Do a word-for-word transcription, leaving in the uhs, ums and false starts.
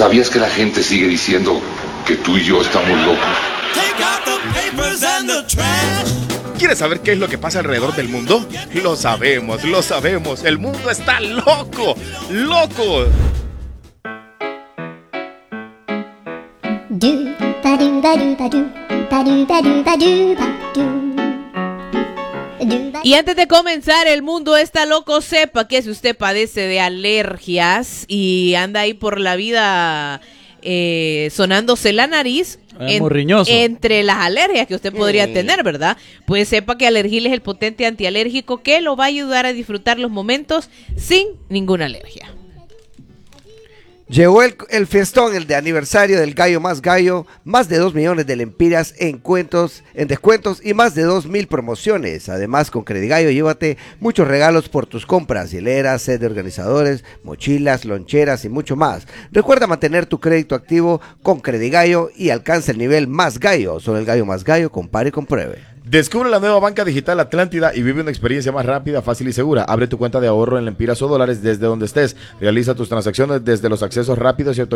¿Sabías que la gente sigue diciendo que tú y yo estamos locos? ¿Quieres saber qué es lo que pasa alrededor del mundo? Lo sabemos, lo sabemos. El mundo está loco, loco. Y antes de comenzar, el mundo está loco, sepa que si usted padece de alergias y anda ahí por la vida eh, sonándose la nariz, en, entre las alergias que usted podría mm. tener, ¿verdad? Pues sepa que Alergil es el potente antialérgico que lo va a ayudar a disfrutar los momentos sin ninguna alergia. Llegó el, el fiestón, el de aniversario del Gallo Más Gallo, más de dos millones de lempiras en cuentos, en descuentos y más de dos mil promociones. Además, con Credigallo llévate muchos regalos por tus compras, hileras, set de organizadores, mochilas, loncheras y mucho más. Recuerda mantener tu crédito activo con Credigallo y alcanza el nivel Más Gallo. Solo el Gallo Más Gallo, compare y compruebe. Descubre la nueva banca digital Atlántida y vive una experiencia más rápida, fácil y segura. Abre tu cuenta de ahorro en lempiras o dólares desde donde estés. Realiza tus transacciones desde los accesos rápidos y autorizados